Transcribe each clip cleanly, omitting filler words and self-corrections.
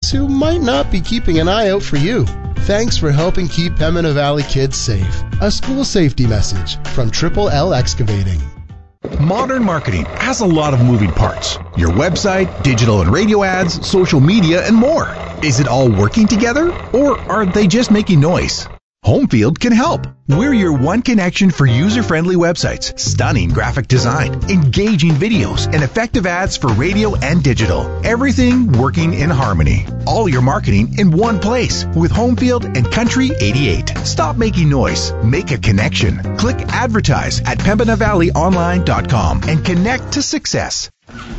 kids who might not be keeping an eye out for you. Thanks for helping keep Pembina Valley kids safe. A school safety message from Triple L Excavating. Modern marketing has a lot of moving parts. Your website, digital and radio ads, social media, and more. Is it all working together, or are they just making noise? Homefield can help. We're your one connection for user-friendly websites, stunning graphic design, engaging videos, and effective ads for radio and digital. Everything working in harmony. All your marketing in one place with Homefield and Country 88. Stop making noise. Make a connection. Click advertise at PembinaValleyOnline.com and connect to success.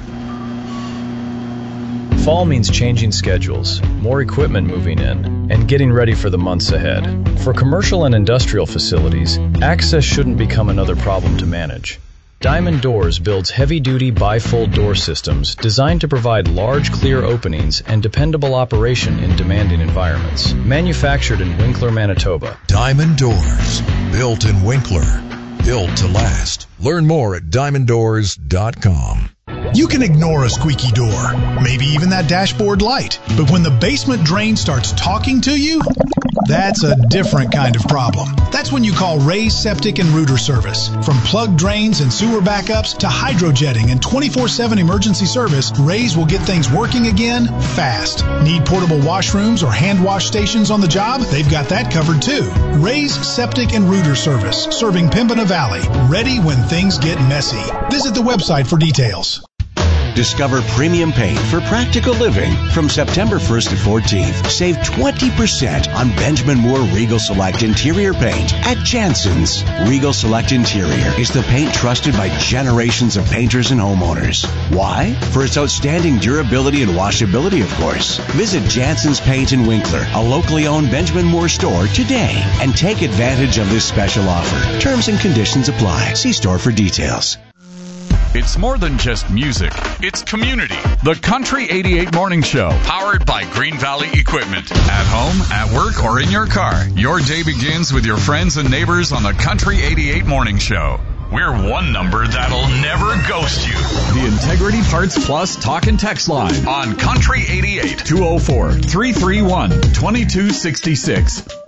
Fall means changing schedules, more equipment moving in, and getting ready for the months ahead. For commercial and industrial facilities, access shouldn't become another problem to manage. Diamond Doors builds heavy-duty bifold door systems designed to provide large, clear openings and dependable operation in demanding environments. Manufactured in Winkler, Manitoba. Diamond Doors, built in Winkler, built to last. Learn more at diamonddoors.com. You can ignore a squeaky door, maybe even that dashboard light. But when the basement drain starts talking to you, that's a different kind of problem. That's when you call Ray's Septic and Rooter Service. From plugged drains and sewer backups to hydrojetting and 24/7 emergency service, Ray's will get things working again fast. Need portable washrooms or hand wash stations on the job? They've got that covered too. Ray's Septic and Rooter Service, serving Pembina Valley. Ready when things get messy. Visit the website for details. Discover premium paint for practical living from September 1st to 14th. Save 20% on Benjamin Moore Regal Select Interior Paint at Jansen's. Regal Select Interior is the paint trusted by generations of painters and homeowners. Why? For its outstanding durability and washability, of course. Visit Jansen's Paint in Winkler, a locally owned Benjamin Moore store today, and take advantage of this special offer. Terms and conditions apply. See store for details. It's more than just music. It's community. The Country 88 Morning Show, powered by Green Valley Equipment. At home, at work, or in your car, your day begins with your friends and neighbors on the Country 88 Morning Show. We're one number that'll never ghost you. The Integrity Parts Plus talk and text line on Country 88 204-331-2266.